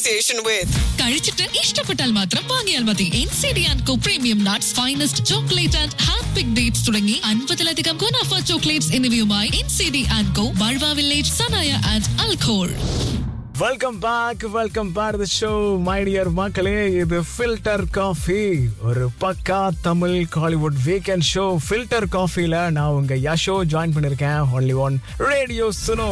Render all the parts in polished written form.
association with. കഴിച്ചിട്ട് ഇഷ്ടപ്പെട്ടാൽ മാത്രം വാങ്ങിയാൽ മതി. NCD&Co premium nuts, finest chocolate and hand pick dates തുടങ്ങി 50-ലധികം ഗുണാഫ ചോക്ലേറ്റ്സ് എന്നിവയുമായി NCD&Co ബൾവ village, Sanaya and അൽഖോൾ. Welcome back the show my dear മക്കളെ. ഇത് ஃபில்டர் காஃபி, ஒரு பக்கா Tamil Kollywood weekend show. Filter காஃபில நான் உங்க யஷோ ஜாயின் பண்ணிருக்கேன். Only one radio சுனோ.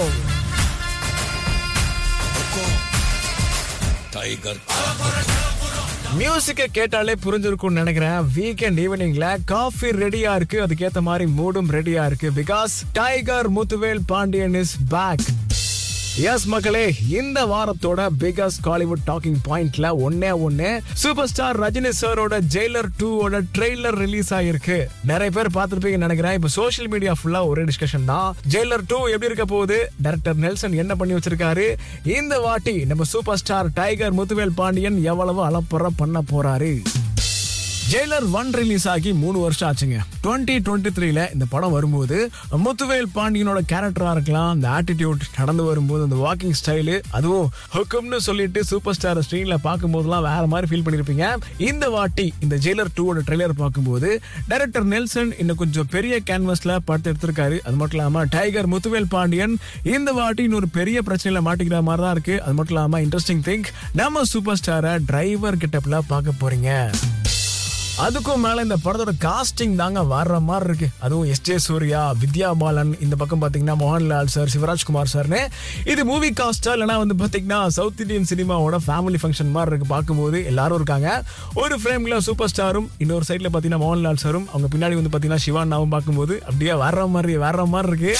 மியூசிக்கை கேட்டாலே புரிஞ்சிருக்கும்னு நினைக்கிறேன். வீக்கெண்ட் ஈவினிங்ல காஃபி ரெடியா இருக்கு, அதுக்கேத்த மாதிரி மூடும் ரெடியா இருக்கு. Because tiger Muthuvel Pandian is back. S மக்களே, இந்த வாரத்தோட பிகஸ்ட் காலிவுட் டாக்கிங் பாயிண்ட்ல ஒண்ணே சூப்பர் ஸ்டார் ரஜினி சாரோட ஜெயிலர் 2 ட்ரெய்லர் ரிலீஸ் ஆயிருக்கு. நிறைய பேர் பார்த்திருப்பீங்கன்னு நினைக்கிறேன். இப்ப சோஷியல் மீடியா ஃபுல்லா ஒரே டிஸ்கஷன் தான். ஜெயிலர் 2 எப்படி இருக்க போகுது, டைரக்டர் நெல்சன் என்ன பண்ணி வச்சிருக்காரு, இந்த வாட்டி நம்ம super star tiger Muthuvel Pandian எவ்வளவு அலப்பற பண்ண போறாரு. ஜெயிலர் 1 ரிலீஸ் ஆகி 3 வருஷம் ஆச்சுங்க. 2023ல இந்த படம் வரும்போது முத்துவேல் பாண்டியனோட கேரக்டரா இருக்கலாம், அந்த ஆட்டிடியூட், நடந்து வரும்போது அந்த வாக்கிங் ஸ்டைலு, அதுவும் ஹுக்கும்னு சொல்லிட்டு சூப்பர் ஸ்டார் ஸ்க்ரீன்ல பார்க்கும்போதெல்லாம் வேற மாதிரி ஃபீல் பண்ணிருப்பீங்க. இந்த வாட்டி இந்த ஜெயிலர் 2 ட்ரெய்லர் பார்க்கும்போது டைரக்டர் நெல்சன் இன்னும் கொஞ்சம் பெரிய கேன்வஸ்ல படத்தை எடுத்திருக்காரு. அது மட்டும் இல்லாம டைகர் முத்துவேல் பாண்டியன் இந்த வாட்டி இன்னொரு பெரிய பிரச்சனையில மாட்டிக்கிற மாதிரி தான் இருக்கு. அது மட்டும் இல்லாம இன்ட்ரெஸ்டிங் திங்க், நம்ம சூப்பர் ஸ்டாரை டிரைவர் கெட்டப்ல பார்க்க போறீங்க. அதுக்கும் மேல இந்த படத்தோட காஸ்டிங் தாங்க வர்ற மாதிரி இருக்கு. அதுவும் எஸ் ஜே சூர்யா, வித்யா பாலன், இந்த பக்கம் பாத்தீங்கன்னா மோகன்லால் சார், சிவராஜ்குமார் சார்னு. இது மூவி காஸ்டா இல்லைன்னா வந்து பாத்தீங்கன்னா சவுத் இந்தியன் சினிமாவோட ஃபேமிலி ஃபங்க்ஷன் மாதிரி இருக்கு. பார்க்கும்போது எல்லாரும் இருக்காங்க. ஒரு ஃப்ரேம்ல சூப்பர் ஸ்டாரும், இன்னொரு சைட்ல பாத்தீங்கன்னா மோகன்லால் சாரும், அவங்க பின்னாடி வந்து பாத்தீங்கன்னா சிவானாவும் பார்க்கும்போது அப்படியே வர்ற மாதிரி இருக்கு.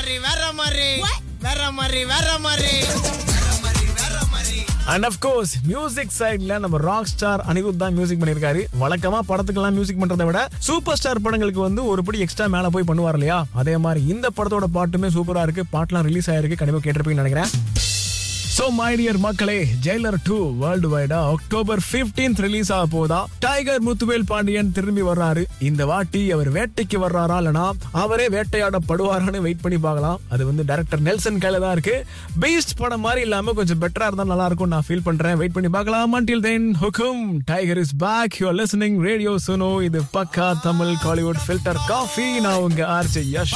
அண்ட் ஆஃப் கோர்ஸ் மியூசிக் சைட்ல நம்ம ராக் ஸ்டார் அனிருத் தான் மியூசிக் பண்ணிருக்காரு. வழக்கமா படத்துக்கெல்லாம் மியூசிக் பண்றதை விட சூப்பர் ஸ்டார் படங்களுக்கு வந்து ஒரு படி எக்ஸ்ட்ரா மேல போய் பண்ணுவார் இல்லையா, அதே மாதிரி இந்த படத்தோட பாட்டுமே சூப்பரா இருக்கு. பாட்டுலாம் ரிலீஸ் ஆயிருக்கு, கண்டிப்பா கேட்டிருப்பீங்கன்னு நினைக்கிறேன். சோ மை டியர் மக்களே, ஜெயிலர் 2 வேர்ல்டு வைடா October 15th ரிலீஸ் ஆக போதா. டைகர் முத்துவேல் பாண்டியன் திரும்பி வர்றாரு. இந்த வாட்டி அவர் வேட்டைக்கு வர்றாரா இல்லனா அவரே வேட்டையாடப்படுவாரான்னு வெயிட் பண்ணி பார்க்கலாம். அது வந்து டைரக்டர் நெல்சன் கையில தான் இருக்கு. பீஸ்ட் படம் மாதிரி இல்லாம கொஞ்சம் பெட்டரா இருந்தா நல்லா இருக்கும் நான் ஃபீல் பண்றேன். வெயிட் பண்ணி பார்க்கலாம். until then, hukum, Tiger is back. You are listening Radio Suno. இது பக்கா தமிழ் காலிவுட் ஃபில்டர் காஃபி. நான் உங்க ஆர்ஜே யஷ்.